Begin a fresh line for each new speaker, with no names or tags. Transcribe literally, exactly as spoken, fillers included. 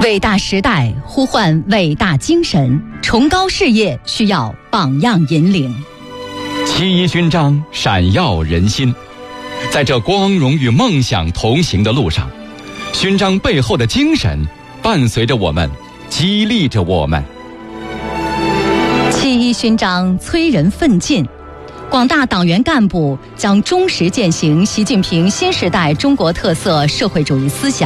伟大时代呼唤伟大精神，崇高事业需要榜样引领。
七一勋章闪耀人心，在这光荣与梦想同行的路上，勋章背后的精神伴随着我们，激励着我们。
七一勋章催人奋进，广大党员干部将忠实践行习近平新时代中国特色社会主义思想，